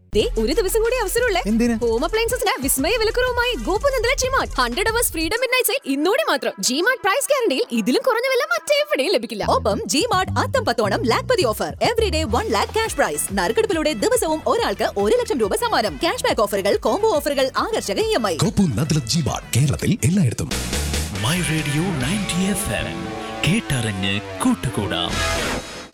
ഒരു ദിവസം കൂടി അവസരമുള്ളേ. ഹോം അപ്ലയൻസസിന് വിസ്മയ വിലക്കുറവുമായി ഗോപുനന്ദല G-Mart 100 hours freedom midnight sale ഇന്നോടെ മാത്രം. ജിമാർട്ട് പ്രൈസ് ഗ്യാരണ്ടിയിൽ ഇതിലും കുറഞ്ഞ വില മറ്റെവിടെയും ലഭിക്കില്ല. ഒപ്പം ജിമാർട്ട് അത്തം 10 Lakhpati offer. Everyday 1 lakh cash prize. നറുക്കെടുപ്പിലൂടെ ദിവസവും ഒരാൾക്ക് 1 ലക്ഷം രൂപ സമ്മാനം. ക്യാഷ് ബാക്ക് ഓഫറുകൾ, കോംബോ ഓഫറുകൾ, ആകർഷക EMI. ഗോപുനന്ദല ജിമാർട്ട് കേരളത്തിൽ എല്ലായിടത്തും. മൈ റേഡിയോ 90 FM കേട്ടറിഞ്ഞ് കൂട്ടുകൂടാം.